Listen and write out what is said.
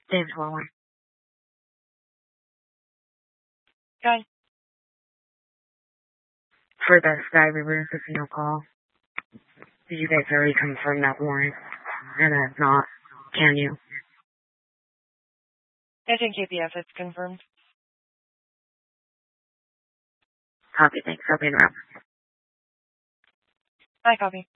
James Wallen. Guy. For the Sky River Casino call, did you guys already confirm that warrant? And if not, can you? I think KPF it's confirmed. Copy, thanks. I'll be around. I copy.